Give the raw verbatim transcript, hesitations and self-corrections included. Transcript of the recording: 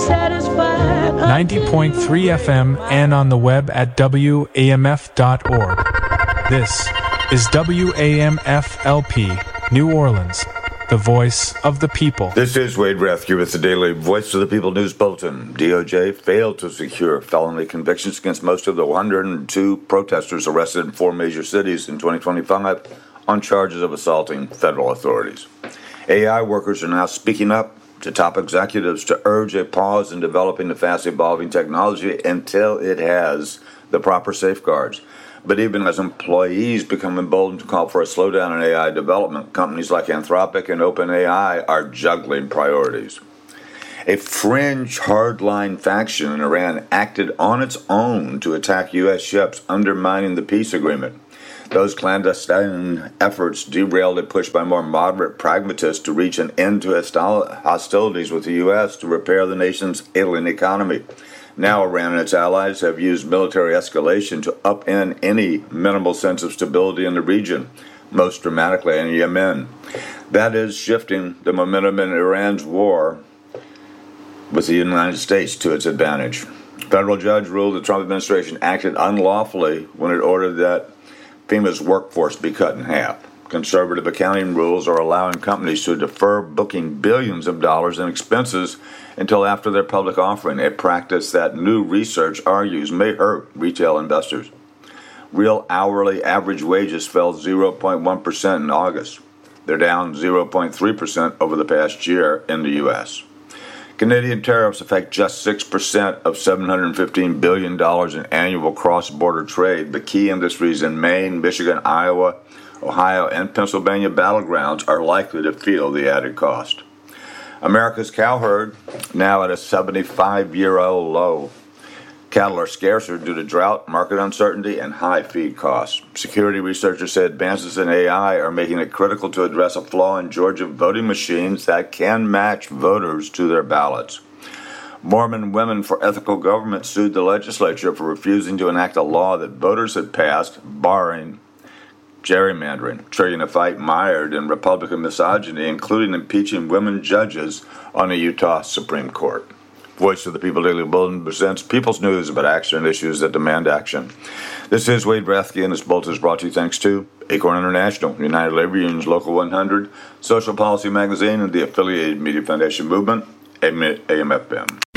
satisfied. ninety point three F M and on the web at W A M F dot org. This is W A M F L P, New Orleans, the voice of the people. This is Wade Rathke with the Daily Voice of the People News Bulletin. D O J failed to secure felony convictions against most of the one hundred two protesters arrested in four major cities in twenty twenty-five on charges of assaulting federal authorities. A I workers are now speaking up to top executives to urge a pause in developing the fast-evolving technology until it has the proper safeguards. But even as employees become emboldened to call for a slowdown in A I development, companies like Anthropic and OpenAI are juggling priorities. A fringe hardline faction in Iran acted on its own to attack U S ships, undermining the peace agreement. Those clandestine efforts derailed a push by more moderate pragmatists to reach an end to hostilities with the U S to repair the nation's ailing economy. Now Iran and its allies have used military escalation to upend any minimal sense of stability in the region, most dramatically in Yemen. That is shifting the momentum in Iran's war with the United States to its advantage. A federal judge ruled the Trump administration acted unlawfully when it ordered that FEMA's workforce be cut in half. Conservative accounting rules are allowing companies to defer booking billions of dollars in expenses until after their public offering, a practice that new research argues may hurt retail investors. Real hourly average wages fell zero point one percent in August. They're down zero point three percent over the past year in the U S. Canadian tariffs affect just six percent of seven hundred fifteen billion dollars in annual cross-border trade, but key industries in Maine, Michigan, Iowa, Ohio, and Pennsylvania battlegrounds are likely to feel the added cost. America's cow herd now at a seventy-five-year-old low. Cattle are scarcer due to drought, market uncertainty, and high feed costs. Security researchers say advances in A I are making it critical to address a flaw in Georgia voting machines that can match voters to their ballots. Mormon Women for Ethical Government sued the legislature for refusing to enact a law that voters had passed barring gerrymandering, triggering a fight mired in Republican misogyny, including impeaching women judges on the Utah Supreme Court. Voice of the People Daily Bulletin presents People's News about action and issues that demand action. This is Wade Rathke, and this bulletin is brought to you thanks to Acorn International, United Labor Union's Local one hundred, Social Policy Magazine, and the affiliated Media Foundation Movement, A M F M.